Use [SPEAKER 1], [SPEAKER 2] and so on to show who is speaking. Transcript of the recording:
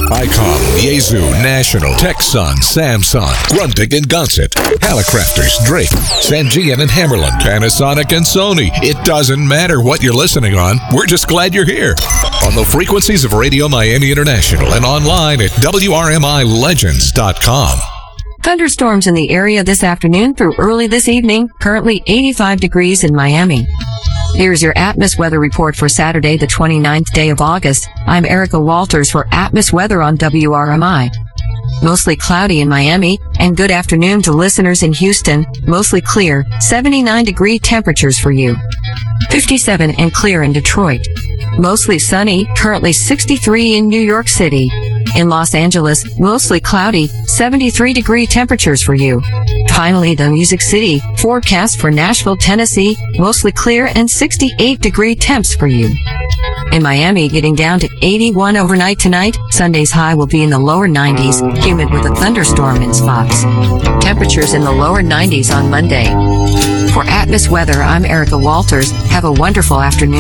[SPEAKER 1] ICOM, Yaesu, National, Texan, Samsung, Grundig and Gonset, Hallicrafters, Drake, Sangean and Hammerland, Panasonic and Sony. It doesn't matter what you're listening on. We're just glad you're here. On the frequencies of Radio Miami International and online at WRMILegends.com.
[SPEAKER 2] Thunderstorms in the area this afternoon through early this evening. Currently 85 degrees in Miami. Here's your Atmos weather report for Saturday, the 29th day of August. I'm Erica Walters for Atmos Weather on WRMI. Mostly cloudy in Miami, and good afternoon to listeners in Houston. Mostly clear, 79-degree temperatures for you. 57 and clear in Detroit. Mostly sunny, currently 63 in New York City. In Los Angeles, mostly cloudy, 73-degree temperatures for you. Finally, the Music City, forecast for Nashville, Tennessee, mostly clear and 68-degree temps for you. In Miami, getting down to 81 overnight tonight. Sunday's high will be in the lower 90s, humid with a thunderstorm in spots. Temperatures in the lower 90s on Monday. For Atmos Weather, I'm Erica Walters. Have a wonderful afternoon.